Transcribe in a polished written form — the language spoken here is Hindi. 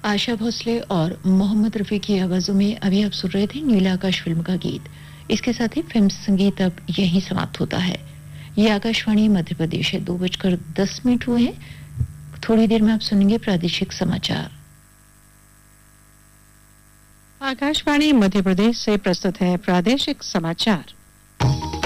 आशा भोसले और मोहम्मद रफी की आवाजों में अभी आप सुन रहे थे नीला आकाश फिल्म का गीत। इसके साथ ही फिल्म संगीत अब यहीं समाप्त होता है। ये आकाशवाणी मध्य प्रदेश है। 2:10 हुए हैं। थोड़ी देर में आप सुनेंगे प्रादेशिक समाचार। आकाशवाणी मध्य प्रदेश से प्रस्तुत है प्रादेशिक समाचार।